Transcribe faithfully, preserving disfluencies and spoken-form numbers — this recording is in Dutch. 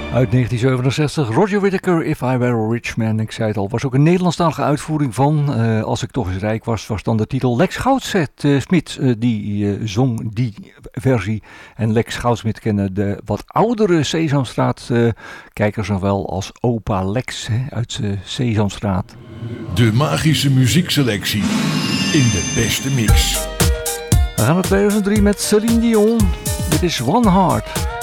Uit negentien zevenenzestig, Roger Whittaker, If I Were a Rich Man. Ik zei het al, was ook een Nederlandstalige uitvoering van uh, Als ik toch eens rijk was, was dan de titel. Lex Goudsmit uh, Smit, uh, die uh, zong die versie. En Lex Goudsmit kennen de wat oudere Sesamstraat uh, kijkers nog wel als opa Lex hè, uit uh, Sesamstraat. De magische muziekselectie in de beste mix. We gaan naar tweeduizend drie met Celine Dion. Dit is One Heart.